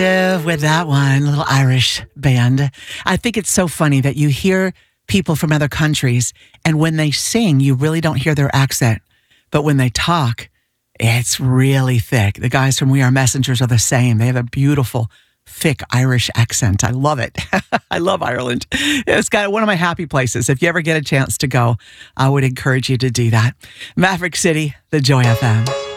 With that one, little Irish band. I think it's so funny that you hear people from other countries, and when they sing, you really don't hear their accent. But when they talk, it's really thick. The guys from We Are Messengers are the same. They have a beautiful, thick Irish accent. I love it. I love Ireland. It's got one of my happy places. If you ever get a chance to go, I would encourage you to do that. Maverick City, the Joy FM.